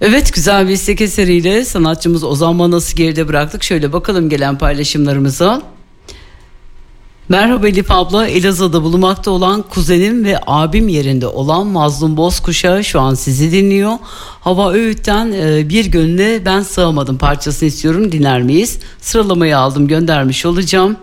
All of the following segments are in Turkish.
Evet, güzel bir istek eseriyle sanatçımız Ozan Manas'ı geride bıraktık. Şöyle bakalım gelen paylaşımlarımıza. Merhaba Elif abla, Elazığ'da bulunmakta olan kuzenim ve abim yerinde olan Mazlum Bozkuşağı şu an sizi dinliyor. Hava Öğüt'ten Bir Gönüle Ben Sığamadım parçasını istiyorum, dinler miyiz? Sıralamayı aldım, göndermiş olacağım.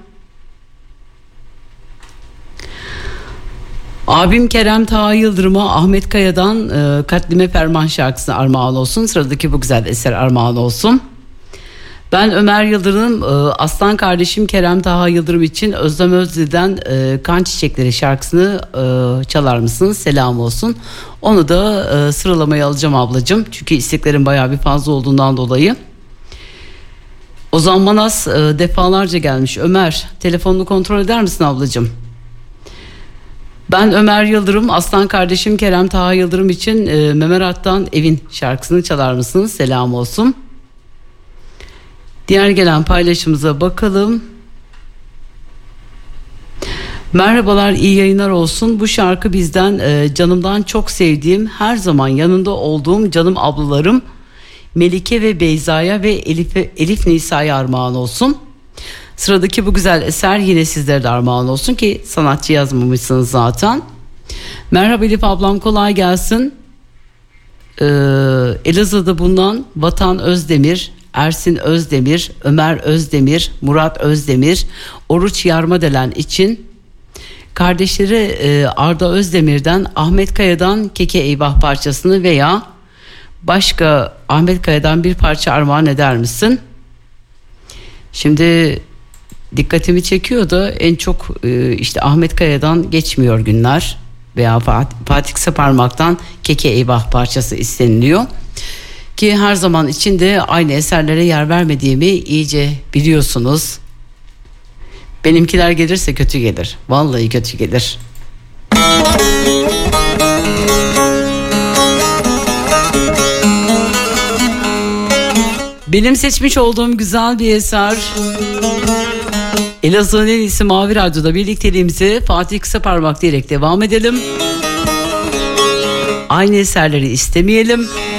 Abim Kerem Taha Yıldırım'a Ahmet Kaya'dan Katlime Ferman şarkısına armağan olsun. Sıradaki bu güzel eser armağan olsun. Ben Ömer Yıldırım, aslan kardeşim Kerem Taha Yıldırım için Özlem Özdil'den Kan Çiçekleri şarkısını çalar mısınız? Selam olsun. Onu da sıralamaya alacağım ablacığım. Çünkü isteklerin bayağı bir fazla olduğundan dolayı. Ozan Manas defalarca gelmiş. Ömer, telefonunu kontrol eder misin ablacığım? Ben Ömer Yıldırım, aslan kardeşim Kerem Taha Yıldırım için Memerat'tan Evin şarkısını çalar mısınız? Selam olsun. Diğer gelen paylaşımıza bakalım. Merhabalar, iyi yayınlar olsun. Bu şarkı bizden canımdan çok sevdiğim, her zaman yanında olduğum canım ablalarım Melike ve Beyza'ya ve Elif Nisa'ya armağan olsun. Sıradaki bu güzel eser yine sizlere de armağan olsun ki sanatçı yazmamışsınız zaten. Merhaba Elif ablam, kolay gelsin. Elazığ'da bulunan Vatan Özdemir, Ersin Özdemir, Ömer Özdemir, Murat Özdemir, Oruç Yarmadelen için kardeşleri Arda Özdemir'den Ahmet Kaya'dan Keke Eyvah parçasını veya başka Ahmet Kaya'dan bir parça armağan eder misin? Şimdi dikkatimi çekiyor da en çok işte Ahmet Kaya'dan Geçmiyor Günler veya Fatih Saparmak'tan Keke Eyvah parçası isteniliyor. Ki her zaman içinde aynı eserlere yer vermediğimi iyice biliyorsunuz. Benimkiler gelirse kötü gelir. Vallahi kötü gelir. Benim seçmiş olduğum güzel bir eser. Elazığ'ın en iyisi Mavi Radyo'da birlikteliğimizi Fatih Kısaparmak diyerek devam edelim. Aynı eserleri istemeyelim.